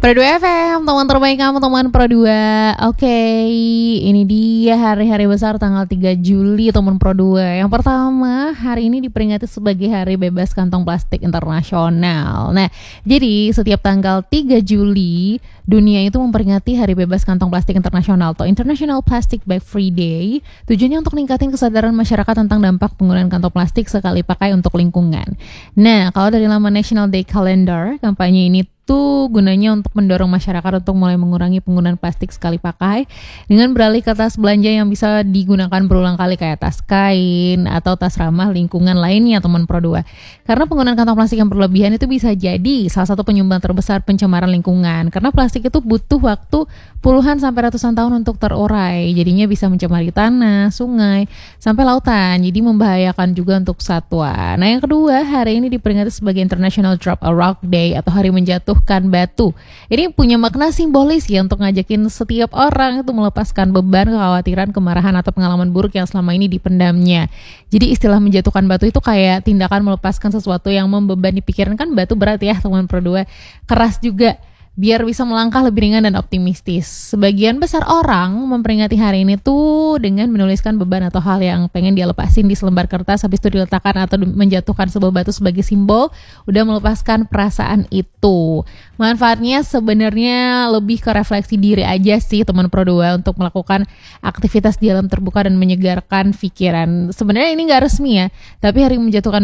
Pro 2 FM, teman terbaik kamu, teman Pro 2. Oke, ini dia hari-hari besar tanggal 3 Juli, teman Pro 2. Yang pertama, hari ini diperingati sebagai Hari Bebas Kantong Plastik Internasional. Nah, jadi setiap tanggal 3 Juli, dunia itu memperingati Hari Bebas Kantong Plastik Internasional atau International Plastic Bag Free Day. Tujuannya untuk meningkatkan kesadaran masyarakat tentang dampak penggunaan kantong plastik sekali pakai untuk lingkungan. Nah, kalau dari laman National Day Calendar, kampanye ini gunanya untuk mendorong masyarakat untuk mulai mengurangi penggunaan plastik sekali pakai dengan beralih ke tas belanja yang bisa digunakan berulang kali kayak tas kain atau tas ramah lingkungan lainnya, teman Pro 2. Karena penggunaan kantong plastik yang berlebihan itu bisa jadi salah satu penyumbang terbesar pencemaran lingkungan, karena plastik itu butuh waktu puluhan sampai ratusan tahun untuk terurai. Jadinya bisa mencemari tanah, sungai, sampai lautan. Jadi membahayakan juga untuk satwa. Nah, yang kedua, hari ini diperingati sebagai International Drop a Rock Day atau Hari Menjatuhkan Batu. Ini punya makna simbolis ya untuk ngajakin setiap orang itu melepaskan beban, kekhawatiran, kemarahan atau pengalaman buruk yang selama ini dipendamnya. Jadi istilah menjatuhkan batu itu kayak tindakan melepaskan sesuatu yang membebani pikiran. Kan batu berat ya, teman Pro 2. Keras juga, biar bisa melangkah lebih ringan dan optimistis. Sebagian besar orang memperingati hari ini tuh dengan menuliskan beban atau hal yang pengen dia lepasin di selembar kertas, habis itu diletakkan atau menjatuhkan sebuah batu sebagai simbol udah melepaskan perasaan itu. Manfaatnya sebenarnya lebih ke refleksi diri aja sih, teman Pro 2, untuk melakukan aktivitas di alam terbuka dan menyegarkan pikiran. Sebenarnya ini nggak resmi ya, tapi hari menjatuhkan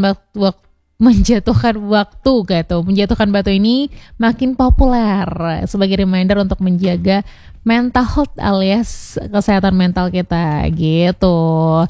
menjatuhkan batu ini makin populer sebagai reminder untuk menjaga mental health alias kesehatan mental kita gitu.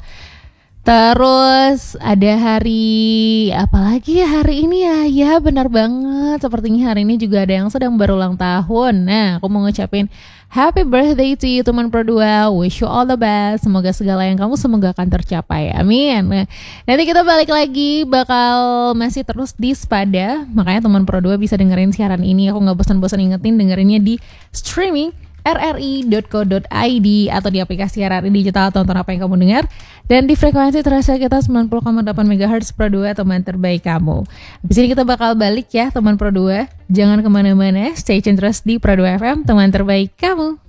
Terus ada hari apalagi ya hari ini ya? Ya benar banget, sepertinya hari ini juga ada yang sedang berulang tahun. Nah, aku mau ngucapin happy birthday to you, teman Pro 2. Wish you all the best. Semoga segala yang kamu semoga akan tercapai. Amin. Nah, nanti kita balik lagi bakal masih terus di Spada. Makanya teman Pro 2 bisa dengerin siaran ini. Aku gak bosan-bosan ingetin dengerinnya di streaming rri.co.id atau di aplikasi RRI Digital. Tonton apa yang kamu dengar. Dan di frekuensi terasa kita 90,8 MHz Pro 2, teman terbaik kamu. Habis ini kita bakal balik ya, teman Pro 2. Jangan kemana-mana, stay tune terus di Pro 2 FM, teman terbaik kamu.